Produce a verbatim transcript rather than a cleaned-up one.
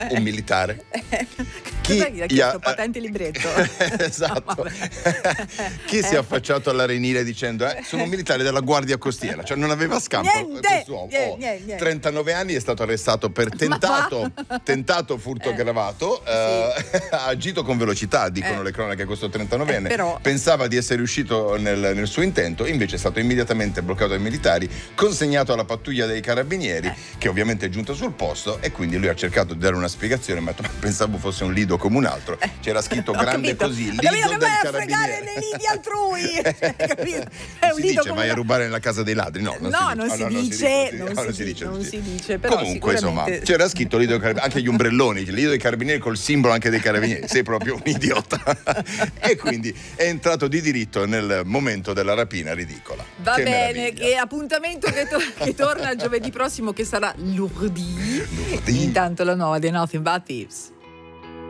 un militare. Chi gli ha chiesto patente e libretto? Esatto. Chi si è affacciato all'arenile dicendo eh, sono un militare della Guardia Costiera, cioè non aveva scampo. Niente, quest'uomo. niente, Oh, niente. trentanove anni, è stato arrestato per tentato, tentato furto Eh. aggravato. eh, ha agito con velocità, dicono Eh. le cronache, questo trentanovenne. Eh, però- Pensava di essere riuscito nel, nel suo intento, invece è stato immediatamente bloccato dai militari, consegnato alla pattuglia dei carabinieri, Eh. che ovviamente è giunta sul posto, e quindi lui ha cercato di dare una spiegazione, ma ha detto, "Ma pensavo fosse un lido come un altro". C'era scritto Ho grande capito. così, Ho lido capito che del vai a fregare carabiniere. nei lidi altrui. Capito? È Non un si lido dice come vai a una- rubare nella casa dei ladri, no, non No, si non dice. si Ah, no, dice, no, non non si dice, non non si dice, però Comunque, insomma, sicuramente- c'era scritto lido dei carabinieri, anche gli ombrelloni, il lido dei carabinieri col simbolo anche dei carabinieri, sei proprio un idiota. E quindi è entrato di diritto nel momento della rapina ridicola. Va Che bene, meraviglia. che appuntamento che, to- che torna giovedì prossimo, che sarà lunedì. Lunedì. Intanto la nuova dei Nothing But Thieves.